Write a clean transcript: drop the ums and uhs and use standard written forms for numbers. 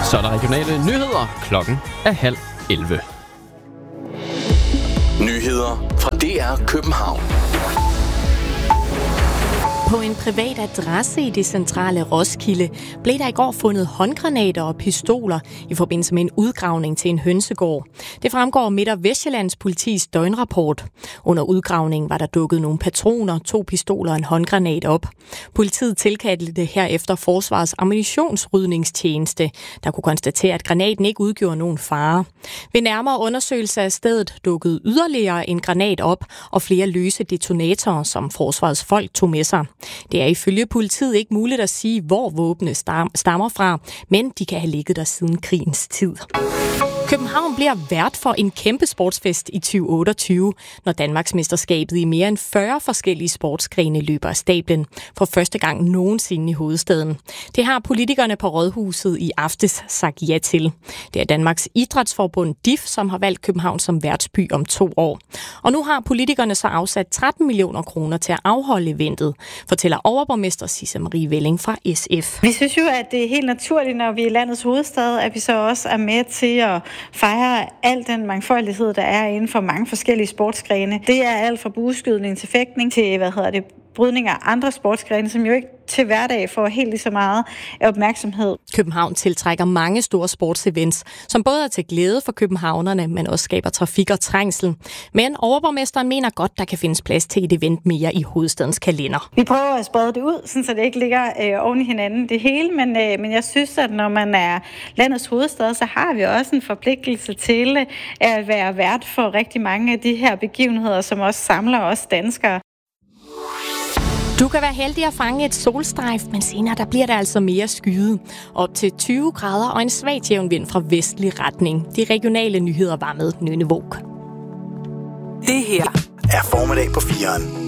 Så er der regionale nyheder. Klokken er 10:30. Nyheder fra DR København. På en privat adresse i det centrale Roskilde blev der i går fundet håndgranater og pistoler i forbindelse med en udgravning til en hønsegård. Det fremgår Midt- og Vestsjællands politis døgnrapport. Under udgravningen var der dukket nogle patroner, 2 pistoler og en håndgranat op. Politiet tilkaldte det herefter Forsvarets ammunitionsrydningstjeneste, der kunne konstatere, at granaten ikke udgjorde nogen fare. Ved nærmere undersøgelse af stedet dukkede yderligere en granat op og flere løse detonatorer, som Forsvarets folk tog med sig. Det er ifølge politiet ikke muligt at sige, hvor våbnene stammer fra, men de kan have ligget der siden krigens tid. København bliver vært for en kæmpe sportsfest i 2028, når Danmarksmesterskabet i mere end 40 forskellige sportsgrene løber af stablen for første gang nogensinde i hovedstaden. Det har politikerne på Rådhuset i aftes sagt ja til. Det er Danmarks Idrætsforbund DIF, som har valgt København som værtsby om 2 år. Og nu har politikerne så afsat 13 millioner kroner til at afholde eventet, fortæller overborgmester Sisse Marie Velling fra SF. Vi synes jo, at det er helt naturligt, når vi er i landets hovedstad, at vi så også er med til at fejre al den mangfoldighed, der er inden for mange forskellige sportsgrene. Det er alt fra bueskydning til fægtning til, brydning af andre sportsgrene, som jo ikke til hverdag får helt lige så meget opmærksomhed. København tiltrækker mange store sportsevents, som både er til glæde for københavnerne, men også skaber trafik og trængsel. Men overborgmesteren mener godt, der kan findes plads til et event mere i hovedstadens kalender. Vi prøver at sprede det ud, så det ikke ligger oven i hinanden det hele, men jeg synes, at når man er landets hovedstad, så har vi også en forpligtelse til at være vært for rigtig mange af de her begivenheder, som også samler os danskere. Du kan være heldig at fange et solstrejf, men senere der bliver det altså mere skyet. Op til 20 grader og en svag jævn vind fra vestlig retning. De regionale nyheder var med Nynne Våg. Det her er formiddag på 4'eren.